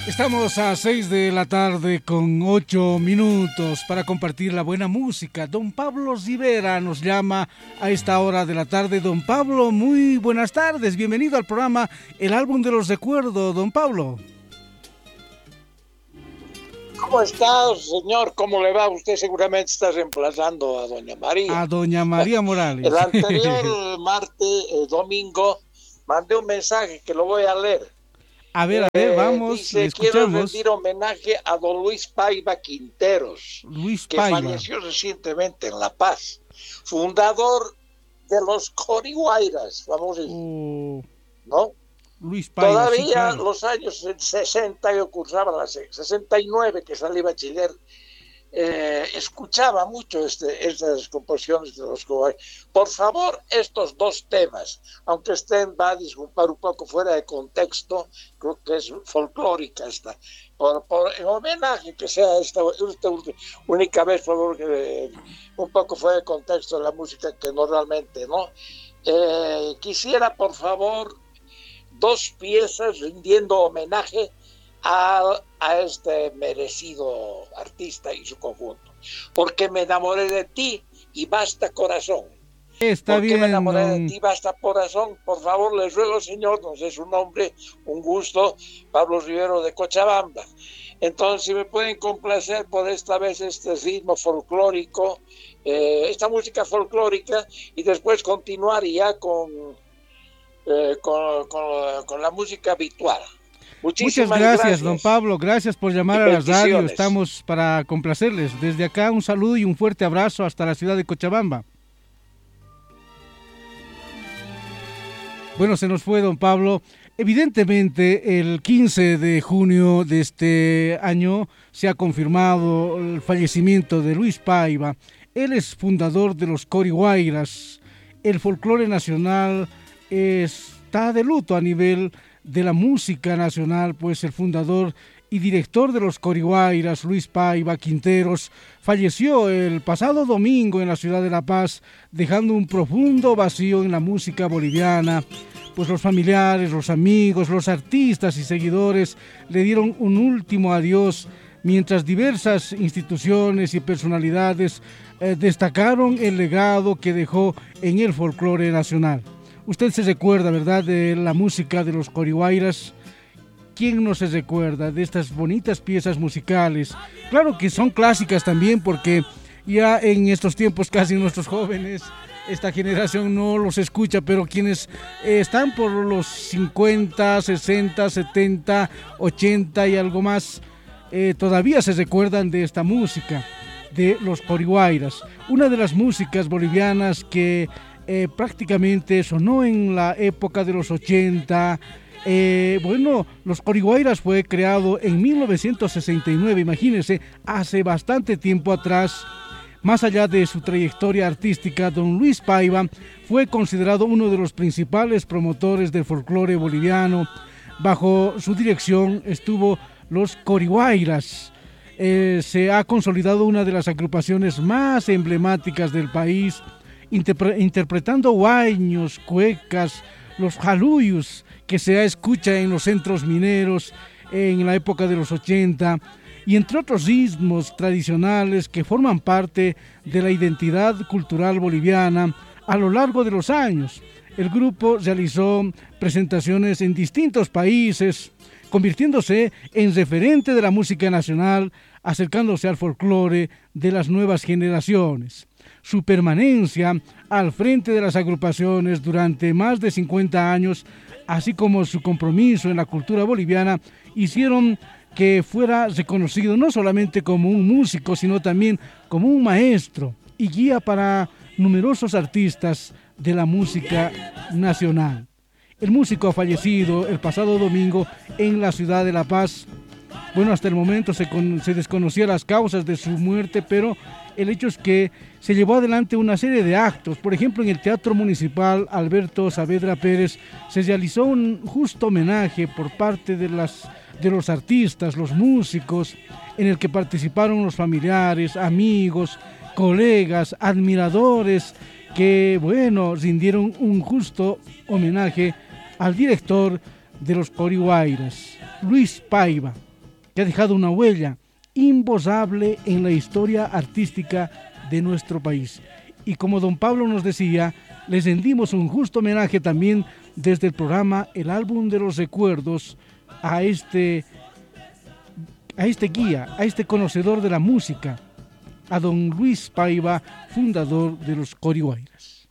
Estamos a 6 de la tarde con 8 minutos para compartir la buena música. Don Pablo Rivera nos llama a esta hora de la tarde. Don Pablo, muy buenas tardes. Bienvenido al programa El Álbum de los Recuerdos, don Pablo. ¿Cómo está, señor? ¿Cómo le va? Usted seguramente está reemplazando a doña María. A doña María Morales. El anterior domingo, mandé un mensaje que lo voy a leer. A ver, vamos, dice, quiero rendir homenaje a don Luis Paiva Quinteros, que falleció recientemente en La Paz, fundador de los Corihuayras, famosos, ¿no? Luis Paiva, todavía sí, claro. Los años 60 yo cursaba la 69 que salí bachiller, escuchaba mucho estas composiciones de los Corihuayras. Por favor, estos dos temas, aunque va a disculpar un poco fuera de contexto, creo que es folclórica esta, en homenaje que sea esta única vez, por favor, que un poco fuera de contexto de la música que normalmente, ¿no? Quisiera, por favor, dos piezas rindiendo homenaje a este merecido artista y su conjunto. Porque me enamoré de ti y basta corazón. Está bien. Me enamoré de ti, basta corazón. Por favor, les ruego, señor, no sé su nombre, un gusto, Pablo Rivero de Cochabamba. Entonces, si me pueden complacer por esta vez este ritmo folclórico, esta música folclórica, y después continuar ya con la música habitual. Muchas gracias, don Pablo. Gracias por llamar a la radio. Estamos para complacerles. Desde acá un saludo y un fuerte abrazo hasta la ciudad de Cochabamba. Bueno, se nos fue don Pablo. Evidentemente, el 15 de junio de este año se ha confirmado el fallecimiento de Luis Paiva. Él es fundador de los Corihuayras. El folclore nacional está de luto a nivel de la música nacional, pues el fundador y director de los Corihuayras, Luis Paiva Quinteros, falleció el pasado domingo en la ciudad de La Paz, dejando un profundo vacío en la música boliviana. Pues los familiares, los amigos, los artistas y seguidores le dieron un último adiós, mientras diversas instituciones y personalidades destacaron el legado que dejó en el folclore nacional. Usted se recuerda, ¿verdad?, de la música de los Corihuayras. ¿Quién no se recuerda de estas bonitas piezas musicales? Claro que son clásicas también, porque ya en estos tiempos casi nuestros jóvenes, esta generación no los escucha, pero quienes están por los 50, 60, 70, 80 y algo más, todavía se recuerdan de esta música de los Corihuayras. Una de las músicas bolivianas que prácticamente sonó en la época de los 80. Los Corihuayras fue creado en 1969, imagínense, hace bastante tiempo atrás. Más allá de su trayectoria artística, don Luis Paiva fue considerado uno de los principales promotores del folclore boliviano. Bajo su dirección estuvo los Corihuayras. Se ha consolidado una de las agrupaciones más emblemáticas del país, interpretando huayños, cuecas, los jaluyos que se escucha en los centros mineros en la época de los 80, y entre otros ritmos tradicionales que forman parte de la identidad cultural boliviana a lo largo de los años. El grupo realizó presentaciones en distintos países, convirtiéndose en referente de la música nacional, acercándose al folclore de las nuevas generaciones. Su permanencia al frente de las agrupaciones durante más de 50 años, así como su compromiso en la cultura boliviana, hicieron que fuera reconocido no solamente como un músico, sino también como un maestro y guía para numerosos artistas de la música nacional. El músico ha fallecido el pasado domingo en la ciudad de La Paz. Bueno, hasta el momento se desconocían las causas de su muerte, pero el hecho es que se llevó adelante una serie de actos. Por ejemplo, en el Teatro Municipal Alberto Saavedra Pérez se realizó un justo homenaje por parte de los artistas, los músicos, en el que participaron los familiares, amigos, colegas, admiradores, que, rindieron un justo homenaje al director de los Corihuayras, Luis Paiva. que ha dejado una huella imborrable en la historia artística de nuestro país. Y como don Pablo nos decía, les rendimos un justo homenaje también desde el programa El Álbum de los Recuerdos a este guía, a este conocedor de la música, a don Luis Paiva, fundador de los Corihuaylas.